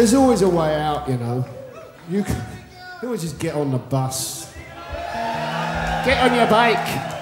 There's always a way out, you know. You can always just get on the bus. Get on your bike.